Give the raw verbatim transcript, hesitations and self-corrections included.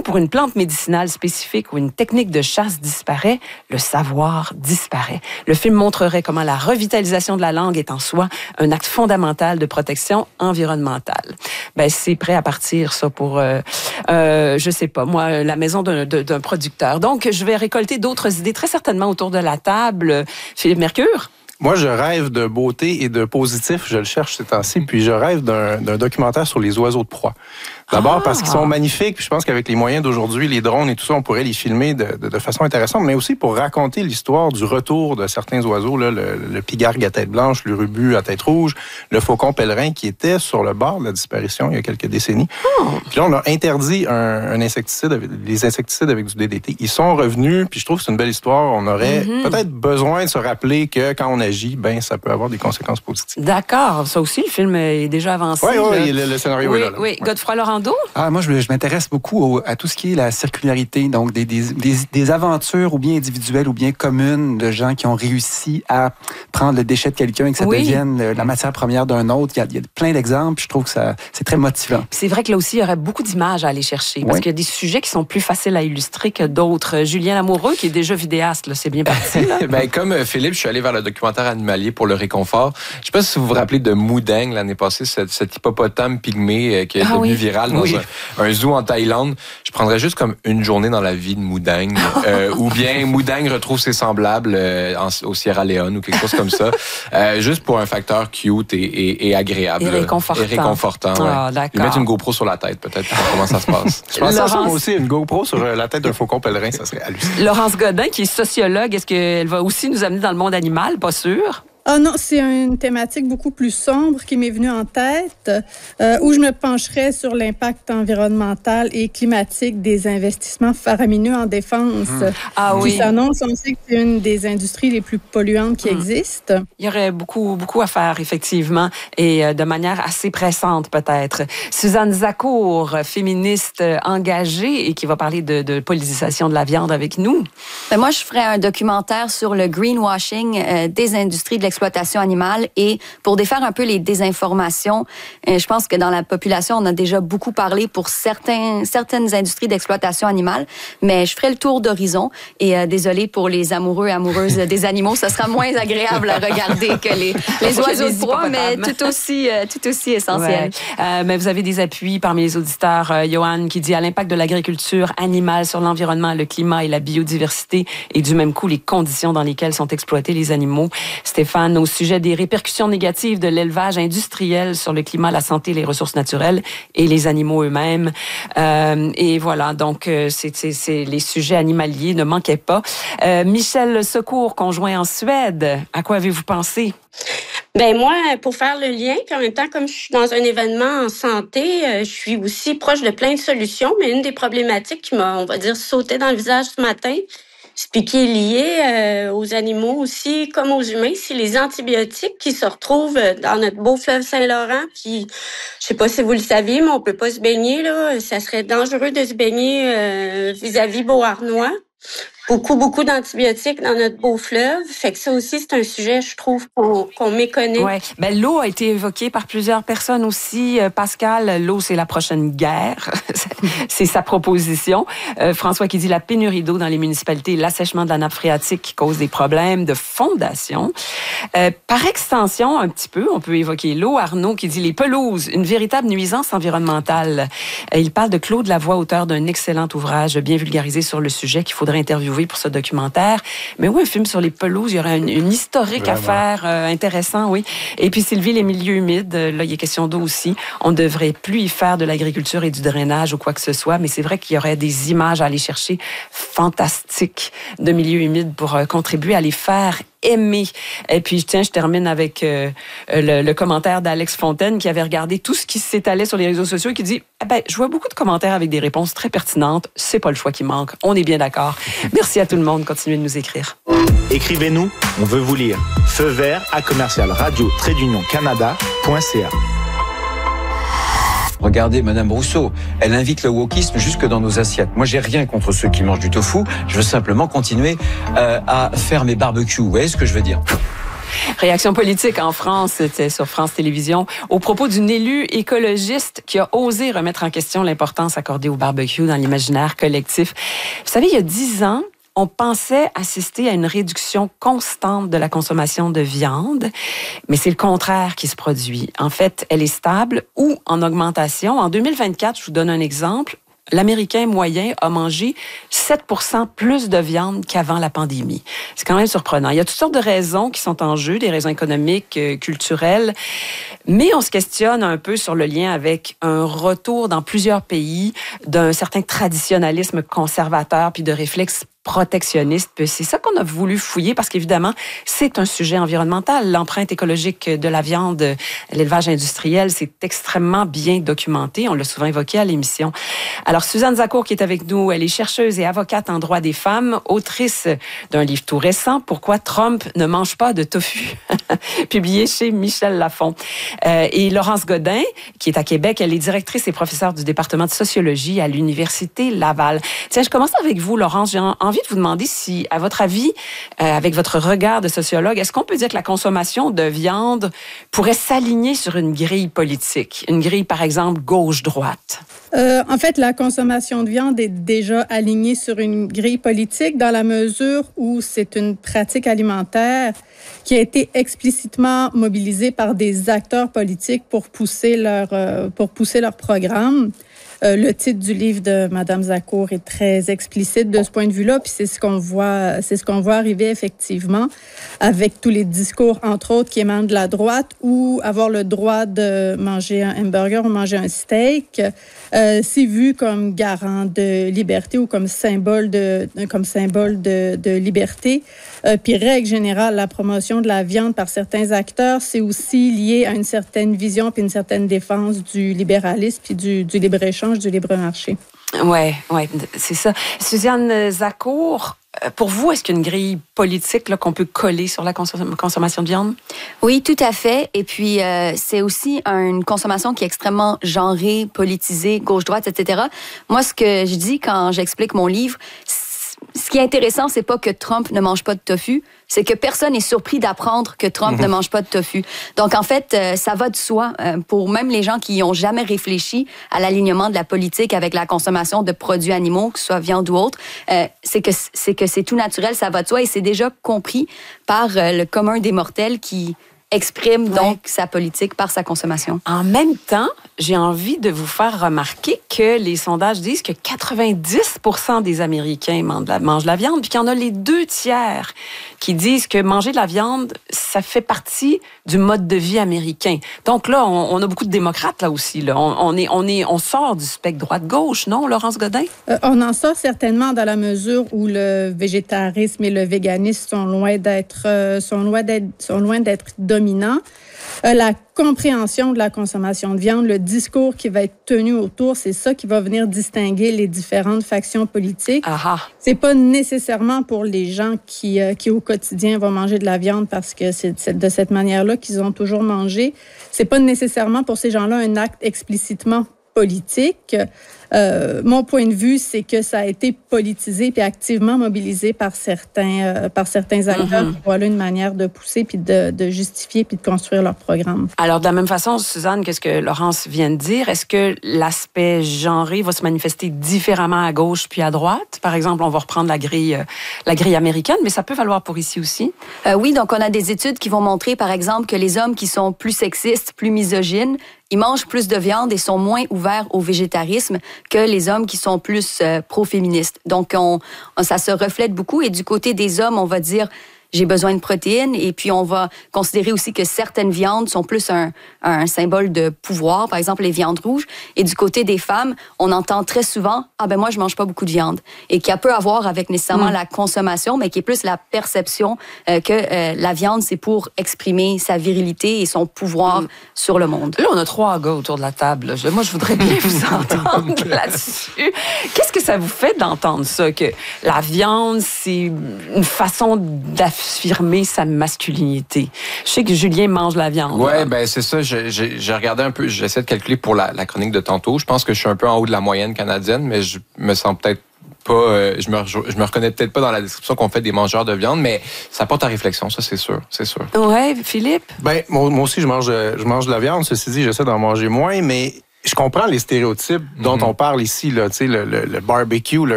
pour une plante médicinale spécifique ou une technique de chasse disparaît, le savoir disparaît. Le film montrerait comment la revitalisation de la langue est en soi un acte fondamental de protection environnementale. Ben, c'est prêt à partir, ça, pour, euh, euh, je sais pas, moi, la maison d'un, d'un producteur. Donc, je vais récolter d'autres idées, très certainement, autour de la table. Philippe Mercure? Moi, je rêve de beauté et de positif. Je le cherche ces temps-ci. Puis, je rêve d'un, d'un documentaire sur les oiseaux de proie. D'abord ah. parce qu'ils sont magnifiques. Puis je pense qu'avec les moyens d'aujourd'hui, les drones et tout ça, on pourrait les filmer de, de, de façon intéressante, mais aussi pour raconter l'histoire du retour de certains oiseaux, là, le, le pigargue à tête blanche, l'urubu à tête rouge, le faucon pèlerin qui était sur le bord de la disparition il y a quelques décennies. Oh. Puis là, on a interdit un, un insecticide, avec, les insecticides avec du D D T. Ils sont revenus, puis je trouve que c'est une belle histoire. On aurait mm-hmm. peut-être besoin de se rappeler que quand on agit, ben ça peut avoir des conséquences positives. D'accord. Ça aussi, le film est déjà avancé. Oui, oui, le, le scénario oui, est là. là. Oui, ouais. Godefroy Laurando? Ah, moi, je, je m'intéresse beaucoup au, à tout ce qui est la circularité, donc des, des, des, des aventures ou bien individuelles ou bien communes de gens qui ont réussi à prendre le déchet de quelqu'un et que ça oui. devienne la matière première d'un autre. Il y a, il y a plein d'exemples. Je trouve que ça, c'est très motivant. C'est vrai que là aussi, il y aurait beaucoup d'images à aller chercher parce oui. qu'il y a des sujets qui sont plus faciles à illustrer que d'autres. Julien Lamoureux, qui est déjà vidéaste, là, c'est bien parti. Là. ben, comme Philippe, je suis allé vers le documentaire animalier pour le réconfort. Je ne sais pas si vous vous rappelez de Moudang l'année passée, cet, cet hippopotame pygmée qui est ah, devenu oui. viral dans oui. un, un zoo en Thaïlande. Je prendrais juste comme une journée dans la vie de Moudang. euh, ou bien Moudang retrouve ses semblables euh, en, au Sierra Leone ou quelque chose comme ça. Euh, juste pour un facteur cute et, et, et agréable. Et réconfortant. Et réconfortant, ah, ouais. d'accord. Lui mettre une GoPro sur la tête, peut-être, pour comment ça se passe. Je pense Laurence... à ça, moi aussi, une GoPro sur la tête d'un faucon pèlerin, ça serait hallucinant. Laurence Godin, qui est sociologue, est-ce qu'elle va aussi nous amener dans le monde animal? Pas sûr. Ah non, c'est une thématique beaucoup plus sombre qui m'est venue en tête, euh, où je me pencherais sur l'impact environnemental et climatique des investissements faramineux en défense mmh. ah, qui oui. s'annoncent. On sait que c'est une des industries les plus polluantes qui mmh. existent. Il y aurait beaucoup, beaucoup à faire, effectivement, et de manière assez pressante, peut-être. Suzanne Zacour, féministe engagée et qui va parler de, de politisation de la viande avec nous. Ben moi, je ferais un documentaire sur le greenwashing euh, des industries de l'exploitation animale et pour défaire un peu les désinformations. Je pense que dans la population, on a déjà beaucoup parlé pour certains, certaines industries d'exploitation animale, mais je ferai le tour d'horizon et euh, désolé pour les amoureux et amoureuses des animaux, ça sera moins agréable à regarder que les, les oiseaux de proie, mais tout aussi, euh, tout aussi essentiel. Ouais. Euh, mais vous avez des appuis parmi les auditeurs. Euh, Johan qui dit à l'impact de l'agriculture animale sur l'environnement, le climat et la biodiversité et du même coup les conditions dans lesquelles sont exploités les animaux. Stéphane, au sujet des répercussions négatives de l'élevage industriel sur le climat, la santé, les ressources naturelles et les animaux eux-mêmes. Euh, et voilà, donc c'est, c'est, c'est les sujets animaliers ne manquaient pas. Euh, Michel Secours, conjoint en Suède, à quoi avez-vous pensé? Ben moi, pour faire le lien, puis en même temps, comme je suis dans un événement en santé, euh, je suis aussi proche de plein de solutions, mais une des problématiques qui m'a, on va dire, sauté dans le visage ce matin, puis qui est liée euh, aux animaux aussi, comme aux humains, c'est les antibiotiques qui se retrouvent dans notre beau fleuve Saint-Laurent. Puis, je sais pas si vous le saviez, mais on peut pas se baigner là. Ça serait dangereux de se baigner euh, vis-à-vis Beauharnois. Beaucoup, beaucoup d'antibiotiques dans notre beau fleuve. Fait que ça aussi, c'est un sujet, je trouve, qu'on, qu'on méconnaît. Ouais. Ben, l'eau a été évoquée par plusieurs personnes aussi. Euh, Pascal, l'eau, c'est la prochaine guerre. C'est sa proposition. Euh, François qui dit la pénurie d'eau dans les municipalités, l'assèchement de la nappe phréatique qui cause des problèmes de fondation. Euh, par extension, un petit peu, on peut évoquer l'eau. Arnaud qui dit les pelouses, une véritable nuisance environnementale. Euh, il parle de Claude Lavoie, auteur d'un excellent ouvrage bien vulgarisé sur le sujet qu'il faudrait interviewer pour ce documentaire. Mais oui, un film sur les pelouses, il y aurait une, une historique Vraiment. à faire, euh, intéressant, oui. Et puis Sylvie, les milieux humides, là, il y a question d'eau aussi. On ne devrait plus y faire de l'agriculture et du drainage ou quoi que ce soit, mais c'est vrai qu'il y aurait des images à aller chercher fantastiques de milieux humides pour euh, contribuer à les faire aimer. Et puis, tiens, je termine avec euh, le, le commentaire d'Alex Fontaine qui avait regardé tout ce qui s'étalait sur les réseaux sociaux et qui dit eh ben, je vois beaucoup de commentaires avec des réponses très pertinentes. C'est pas le choix qui manque. On est bien d'accord. Merci à tout le monde. Continuez de nous écrire. Écrivez-nous. On veut vous lire. Feu vert à commercial radio trait d'union canada point c a. Regardez Madame Rousseau, elle invite le wokisme jusque dans nos assiettes. Moi, j'ai rien contre ceux qui mangent du tofu. Je veux simplement continuer euh, à faire mes barbecues. Vous voyez ce que je veux dire? Réaction politique en France, c'était sur France Télévisions, au propos d'une élue écologiste qui a osé remettre en question l'importance accordée au barbecue dans l'imaginaire collectif. Vous savez, il y a dix ans, on pensait assister à une réduction constante de la consommation de viande, mais c'est le contraire qui se produit. En fait, elle est stable ou en augmentation. En deux mille vingt-quatre, je vous donne un exemple, l'Américain moyen a mangé sept pour cent plus de viande qu'avant la pandémie. C'est quand même surprenant. Il y a toutes sortes de raisons qui sont en jeu, des raisons économiques, euh, culturelles, mais on se questionne un peu sur le lien avec un retour dans plusieurs pays d'un certain traditionnalisme conservateur puis de réflexes protectionniste. C'est ça qu'on a voulu fouiller parce qu'évidemment, c'est un sujet environnemental. L'empreinte écologique de la viande, l'élevage industriel, c'est extrêmement bien documenté. On l'a souvent évoqué à l'émission. Alors, Suzanne Zacour qui est avec nous, elle est chercheuse et avocate en droit des femmes, autrice d'un livre tout récent, « Pourquoi Trump ne mange pas de tofu », publié chez Michel Lafon. Euh, et Laurence Godin, qui est à Québec, elle est directrice et professeure du département de sociologie à l'Université Laval. Tiens, je commence avec vous, Laurence. J'ai envie de vous demander si, à votre avis, euh, avec votre regard de sociologue, est-ce qu'on peut dire que la consommation de viande pourrait s'aligner sur une grille politique? Une grille, par exemple, gauche-droite? Euh, en fait, la consommation de viande est déjà alignée sur une grille politique dans la mesure où c'est une pratique alimentaire qui a été explicitement mobilisée par des acteurs politiques pour pousser leur, euh, pour pousser leur programme. Euh, le titre du livre de Madame Zacour est très explicite de ce point de vue-là, puis c'est ce qu'on voit, c'est ce qu'on voit arriver effectivement avec tous les discours, entre autres, qui émanent de la droite, ou avoir le droit de manger un hamburger ou manger un steak, euh, c'est vu comme garant de liberté ou comme symbole de, comme symbole de, de liberté. Euh, puis règle générale, la promotion de la viande par certains acteurs, c'est aussi lié à une certaine vision puis une certaine défense du libéralisme puis du, du libre-échange, du libre marché. Oui, ouais, c'est ça. Suzanne Zacour, pour vous, est-ce qu'il y a une grille politique là, qu'on peut coller sur la consom- consommation de viande? Oui, tout à fait. Et puis, euh, c'est aussi une consommation qui est extrêmement genrée, politisée, gauche-droite, et cetera. Moi, ce que je dis quand j'explique mon livre, ce qui est intéressant, c'est pas que Trump ne mange pas de tofu, c'est que personne n'est surpris d'apprendre que Trump mmh. ne mange pas de tofu. Donc, en fait, euh, ça va de soi euh, pour même les gens qui n'ont jamais réfléchi à l'alignement de la politique avec la consommation de produits animaux, que ce soit viande ou autre. Euh, c'est que c'est que c'est tout naturel, ça va de soi et c'est déjà compris par euh, le commun des mortels qui exprime donc ouais. sa politique par sa consommation. En même temps, j'ai envie de vous faire remarquer que les sondages disent que quatre-vingt-dix pour cent des Américains mangent de la, mangent de la viande, puis qu'il y en a les deux tiers qui disent que manger de la viande, ça fait partie du mode de vie américain. Donc là, on, on a beaucoup de démocrates là aussi. Là. On, on, est, on, est, on sort du spectre droite-gauche, non, Laurence Godin? Euh, on en sort certainement dans la mesure où le végétarisme et le véganisme sont loin d'être, euh, sont loin d'être, sont loin d'être dominants. Euh, la compréhension de la consommation de viande, le discours qui va être tenu autour, c'est ça qui va venir distinguer les différentes factions politiques. Aha. C'est pas nécessairement pour les gens qui, euh, qui au quotidien vont manger de la viande parce que c'est de cette manière-là qu'ils ont toujours mangé. C'est pas nécessairement pour ces gens-là un acte explicitement politique. Euh, mon point de vue, c'est que ça a été politisé puis activement mobilisé par certains, euh, par certains acteurs. Mm-hmm. Voilà une manière de pousser puis de, de justifier puis de construire leur programme. Alors, de la même façon, Suzanne, qu'est-ce que Laurence vient de dire? Est-ce que l'aspect genré va se manifester différemment à gauche puis à droite? Par exemple, on va reprendre la grille, euh, la grille américaine, mais ça peut valoir pour ici aussi. Euh, oui, donc on a des études qui vont montrer, par exemple, que les hommes qui sont plus sexistes, plus misogynes, ils mangent plus de viande et sont moins ouverts au végétarisme que les hommes qui sont plus euh, pro-féministes. Donc, on, on, ça se reflète beaucoup. Et du côté des hommes, on va dire, j'ai besoin de protéines. Et puis, on va considérer aussi que certaines viandes sont plus un, un symbole de pouvoir, par exemple les viandes rouges. Et du côté des femmes, on entend très souvent, ah ben moi, je mange pas beaucoup de viande. Et qui a peu à voir avec nécessairement mmh. la consommation, mais qui est plus la perception euh, que euh, la viande, c'est pour exprimer sa virilité et son pouvoir mmh. sur le monde. Là, on a trois gars autour de la table. Je, moi, je voudrais bien vous entendre là-dessus. Qu'est-ce que ça vous fait d'entendre ça, que la viande, c'est une façon d'affirmer sa masculinité? Je sais que Julien mange la viande. Ouais, ben c'est ça. J'ai, j'ai, j'ai regardé un peu, j'essaie de calculer pour la, la chronique de tantôt. Je pense que je suis un peu en haut de la moyenne canadienne, mais je me sens peut-être pas, euh, je me, je me reconnais peut-être pas dans la description qu'on fait des mangeurs de viande, mais ça porte à réflexion, ça c'est sûr, c'est sûr. Ouais, Philippe? Ben, moi, moi aussi, je mange, je mange de la viande. Ceci dit, j'essaie d'en manger moins, mais je comprends les stéréotypes dont mm-hmm. on parle ici, là, tu sais, le, le, le barbecue, le